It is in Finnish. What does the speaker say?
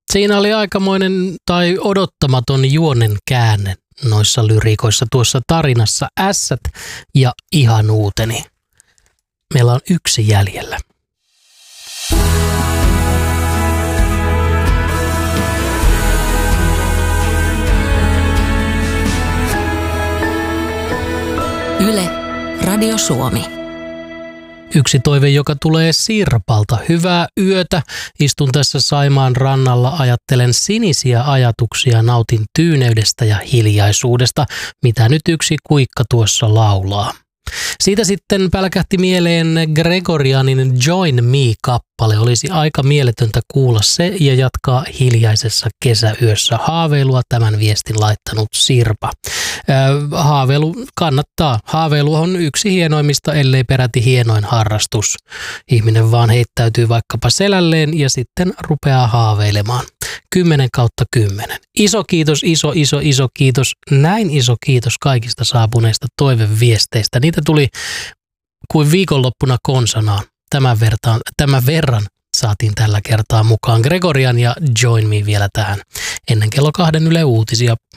Siinä oli aikamoinen tai odottamaton juonen käänne noissa lyriikoissa tuossa tarinassa Ässät ja ihanuuteni. Meillä on yksi jäljellä. Yle, Radio Suomi. Yksi toive, joka tulee Sirpalta. Hyvää yötä. Istun tässä Saimaan rannalla, ajattelen sinisiä ajatuksia, nautin tyyneydestä ja hiljaisuudesta, mitä nyt yksi kuikka tuossa laulaa. Siitä sitten pälkähti mieleen Gregorianin Join Me-kappale. Olisi aika mieletöntä kuulla se ja jatkaa hiljaisessa kesäyössä haaveilua, tämän viestin laittanut Sirpa. Haaveilu kannattaa. Haaveilu on yksi hienoimmista, ellei peräti hienoin harrastus. Ihminen vaan heittäytyy vaikkapa selälleen ja sitten rupeaa haaveilemaan. 10/10. Iso kiitos, iso kiitos. Näin iso kiitos kaikista saapuneista toiveviesteistä. Niitä tuli kuin viikonloppuna konsanaan. Tämän verran saatiin tällä kertaa mukaan. Gregorian ja Join Me vielä tähän ennen kello 2 Yle Uutisia.